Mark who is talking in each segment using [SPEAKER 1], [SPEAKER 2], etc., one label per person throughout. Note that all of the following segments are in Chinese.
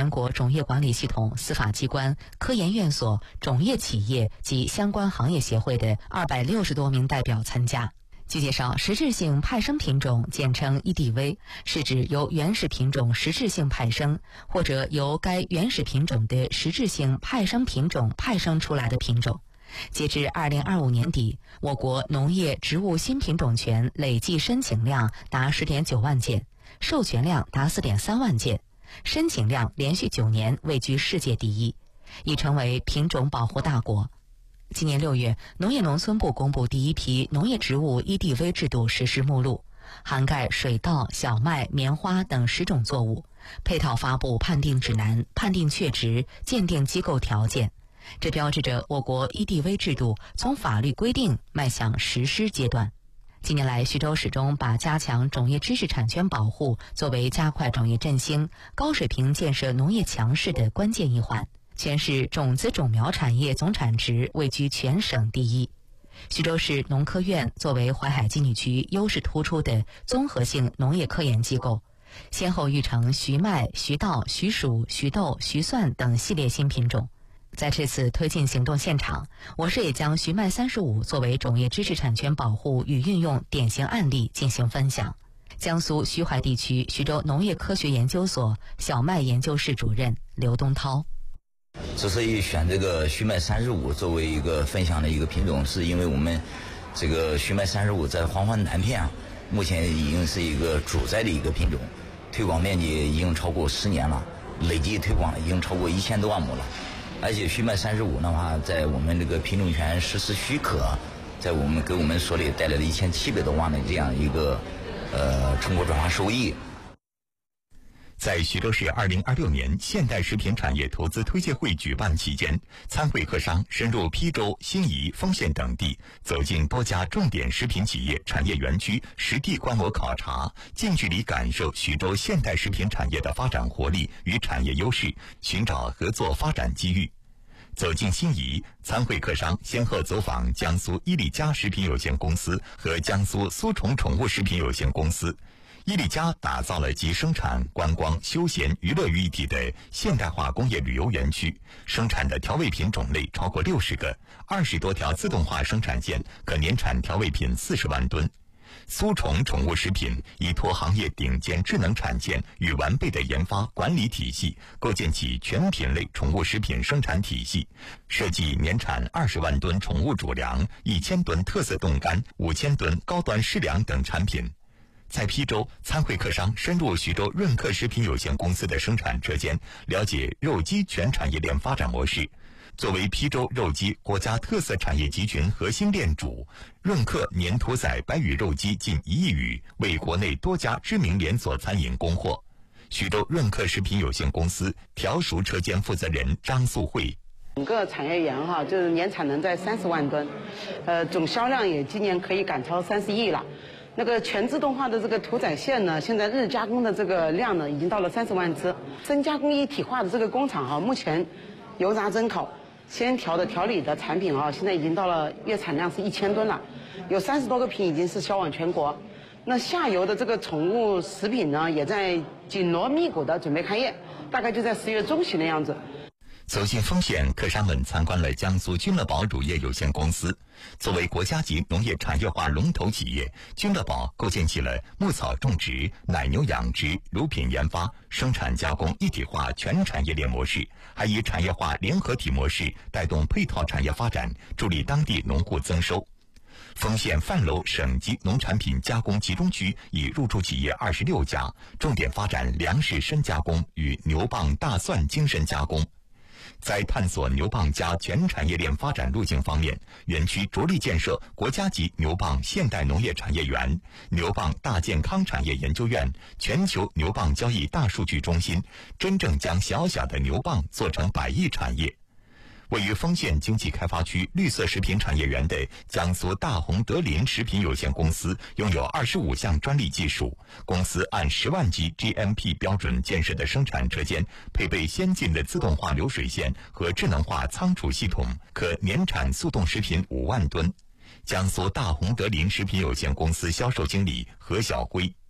[SPEAKER 1] 全国种业管理系统、司法机关、科研院所、种业企业及相关行业协会的260多名代表参加。据介绍，实质性派生品种简称 EDV， 是指由原始品种实质性派生，或者由该原始品种的实质性派生品种派生出来的品种。截至2025年底，我国农业植物新品种权累计申请量达10.9万件，授权量达4.3万件，申请量连续9年位居世界第一，已成为品种保护大国。今年6月，农业农村部公布第一批农业植物 EDV 制度实施目录，涵盖水稻、小麦、棉花等10种作物，配套发布判定指南、判定确值、鉴定机构条件。这标志着我国 EDV 制度从法律规定迈向实施阶段。近年来，徐州始终把加强种业知识产权保护作为加快种业振兴、高水平建设农业强势的关键一环。全市种子种苗产业总产值位居全省第一。徐州市农科院作为淮海经济区优势突出的综合性农业科研机构，先后育成徐麦、徐稻、徐黍、徐豆、徐蒜等系列新品种。在这次推进行动现场，我市也将徐麦35作为种业知识产权保护与运用典型案例进行分享。江苏徐淮地区徐州农业科学研究所小麦研究室主任刘东涛。
[SPEAKER 2] 之所以选这个徐麦35作为一个分享的一个品种，是因为我们这个徐麦35在黄淮南片目前已经是一个主栽的一个品种，推广面积已经超过10年了，累计推广已经超过1000多万亩了。而且徐麦35的话，在我们这个品种权实施许可，在给我们所里带来了1700多万的这样一个成果转化收益。
[SPEAKER 3] 在徐州市2026年现代食品产业投资推介会举办期间，参会客商深入邳州、新沂、丰县等地，走进多家重点食品企业产业园区，实地观摩考察，近距离感受徐州现代食品产业的发展活力与产业优势，寻找合作发展机遇。走进新沂，参会客商先后走访江苏伊利家食品有限公司和江苏苏宠宠物食品有限公司。伊利家打造了集生产、观光、休闲、娱乐于一体的现代化工业旅游园区，生产的调味品种类超过60个，20多条自动化生产线，可年产调味品40万吨。苏宠宠物食品依托行业顶尖智能产线与完备的研发管理体系，构建起全品类宠物食品生产体系，设计年产20万吨宠物主粮、1000吨特色冻干、5000吨高端湿粮等产品。在邳州，参会客商深入徐州润客食品有限公司的生产车间，了解肉鸡全产业链发展模式。作为邳州肉鸡国家特色产业集群核心链主，润客年屠宰白羽肉鸡近1亿羽，为国内多家知名连锁餐饮供货。徐州润客食品有限公司调熟车间负责人张素慧。
[SPEAKER 4] 整个产业园就是年产能在30万吨，总销量也今年可以赶超30亿了。那个全自动化的这个屠宰线呢，现在日加工的这个量呢，已经到了30万只。深加工一体化的这个工厂目前油炸蒸烤、鲜调的调理的产品现在已经到了月产量是1000吨了，有30多个品已经是销往全国。那下游的这个宠物食品呢，也在紧锣密鼓的准备开业，大概就在10月中旬的样子。
[SPEAKER 3] 走进丰县，客商们参观了江苏君乐宝乳业有限公司。作为国家级农业产业化龙头企业，君乐宝构建起了牧草种植、奶牛养殖、乳品研发、生产加工一体化全产业链模式，还以产业化联合体模式带动配套产业发展，助力当地农户增收。丰县范楼省级农产品加工集中区已入驻企业26家，重点发展粮食深加工与牛蒡、大蒜精深加工。在探索牛蒡加全产业链发展路径方面，园区着力建设国家级牛蒡现代农业产业园、牛蒡大健康产业研究院、全球牛蒡交易大数据中心，真正将小小的牛蒡做成100亿产业。位于丰县经济开发区绿色食品产业园的江苏大红德林食品有限公司拥有25项专利技术。公司按10万级 GMP 标准建设的生产车间，配备先进的自动化流水线和智能化仓储系统，可年产速冻食品5万吨。江苏大红德林食品有限公司销售经理何晓辉。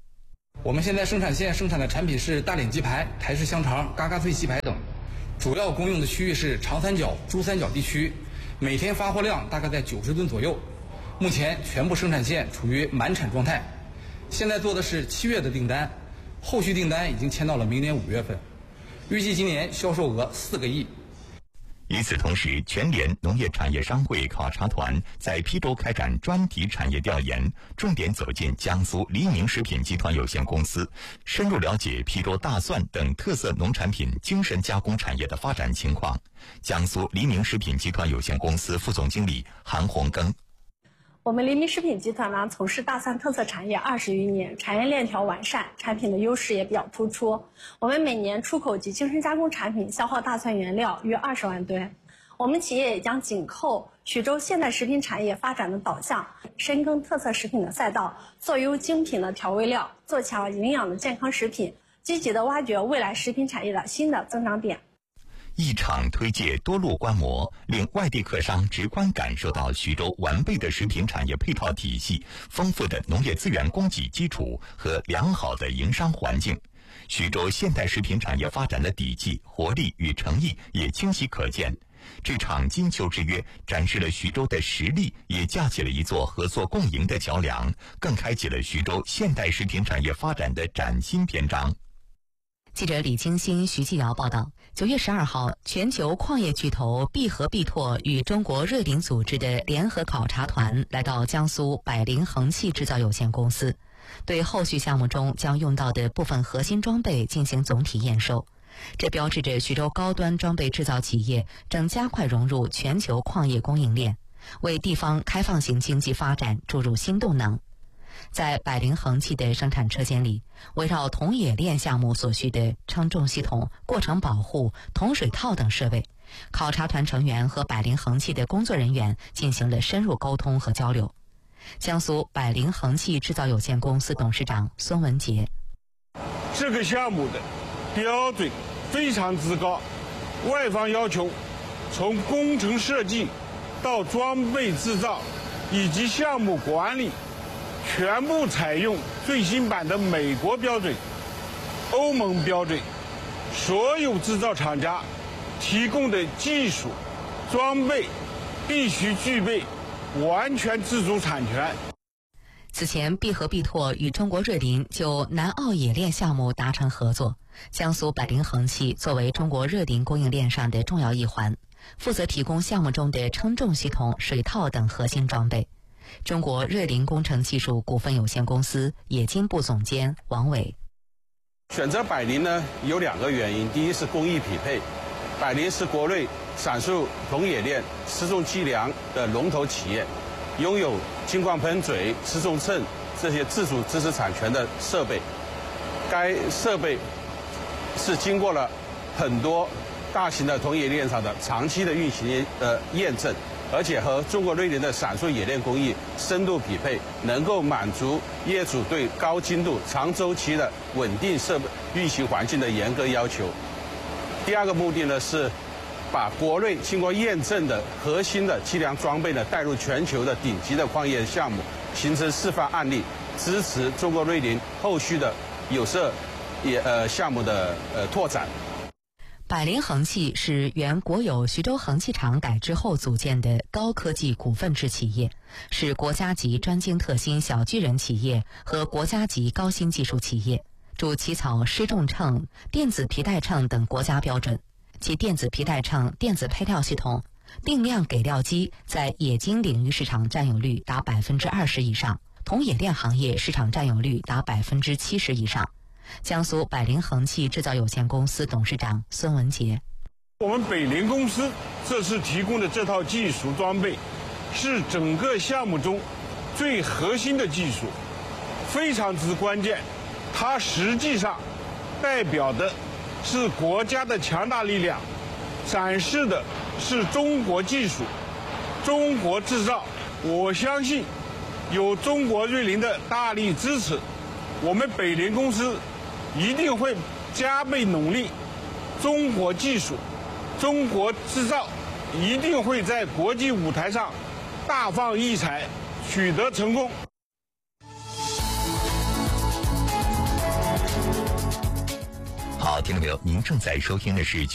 [SPEAKER 5] 我们现在生产线生产的产品是大脸鸡排、台式香肠、嘎嘎脆鸡排等，主要供应的区域是长三角、珠三角地区，每天发货量大概在90吨左右。目前全部生产线处于满产状态。现在做的是7月的订单，后续订单已经签到了明年5月份，预计今年销售额4个亿。
[SPEAKER 3] 与此同时，全联农业产业商会考察团在邳州开展专题产业调研，重点走进江苏黎明食品集团有限公司，深入了解邳州大蒜等特色农产品精神加工产业的发展情况。江苏黎明食品集团有限公司副总经理韩红庚。
[SPEAKER 6] 我们黎明食品集团呢，从事大蒜特色产业20余年，产业链条完善，产品的优势也比较突出。我们每年出口及精深加工产品消耗大蒜原料约20万吨。我们企业也将紧扣徐州现代食品产业发展的导向，深耕特色食品的赛道，做优精品的调味料，做强营养的健康食品，积极地挖掘未来食品产业的新的增长点。
[SPEAKER 3] 一场推介多路观摩，令外地客商直观感受到徐州完备的食品产业配套体系、丰富的农业资源供给基础和良好的营商环境。徐州现代食品产业发展的底气、活力与诚意也清晰可见。这场金秋之约展示了徐州的实力，也架起了一座合作共赢的桥梁，更开启了徐州现代食品产业发展的崭新篇章。
[SPEAKER 1] 记者李清新、徐继尧报道，9月12号，全球矿业巨头必和必拓与中国瑞林组织的联合考察团来到江苏百灵恒器制造有限公司，对后续项目中将用到的部分核心装备进行总体验收。这标志着徐州高端装备制造企业正加快融入全球矿业供应链，为地方开放型经济发展注入新动能。在百灵恒器的生产车间里，围绕铜冶炼项目所需的称重系统、过程保护、铜水套等设备，考察团成员和百灵恒器的工作人员进行了深入沟通和交流。江苏百灵恒器制造有限公司董事长孙文杰：
[SPEAKER 7] 这个项目的标准非常之高，外方要求从工程设计到装备制造以及项目管理，全部采用最新版的美国标准、欧盟标准，所有制造厂家提供的技术、装备必须具备完全自主产权。
[SPEAKER 1] 此前，必和必拓与中国瑞林就南澳冶炼项目达成合作。江苏百灵恒器作为中国瑞林供应链上的重要一环，负责提供项目中的称重系统、水套等核心装备。中国瑞林工程技术股份有限公司冶金部总监王伟：
[SPEAKER 8] 选择百灵呢有2个原因，第一是工艺匹配，百灵是国内闪速铜冶炼、吃重计量的龙头企业，拥有金矿喷嘴、吃重秤这些自主知识产权的设备。该设备是经过了很多大型的铜冶炼厂的长期的运行验证，而且和中国瑞林的闪速冶炼工艺深度匹配，能够满足业主对高精度、长周期的稳定设备运行环境的严格要求。第2个目的呢是把国内经过验证的核心的计量装备呢带入全球的顶级的矿业项目，形成示范案例，支持中国瑞林后续的有色项目的拓展。
[SPEAKER 1] 百灵恒器是原国有徐州恒器厂改制后组建的高科技股份制企业，是国家级专精特新小巨人企业和国家级高新技术企业，主起草失重秤、电子皮带秤等国家标准。其电子皮带秤、电子配料系统、定量给料机在冶金领域市场占有率达20%以上，铜冶炼行业市场占有率达70%以上。江苏百灵恒器制造有限公司董事长孙文杰：
[SPEAKER 7] 我们北灵公司这次提供的这套技术装备，是整个项目中最核心的技术，非常之关键。它实际上代表的是国家的强大力量，展示的是中国技术、中国制造。我相信，有中国瑞林的大力支持，我们北灵公司一定会加倍努力，中国技术、中国制造一定会在国际舞台上大放异彩，取得成功。
[SPEAKER 3] 好，听众朋友，您正在收听的是